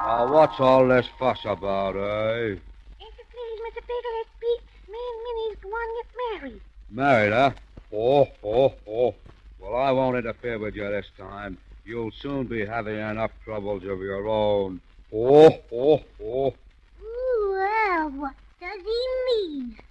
Now, what's all this fuss about, eh? If you please, Mr. Figure, Pete, me and Minnie's going to get married. Married, huh? Oh. Well, I won't interfere with you this time. You'll soon be having enough troubles of your own. Oh. Ooh, well, what does he mean?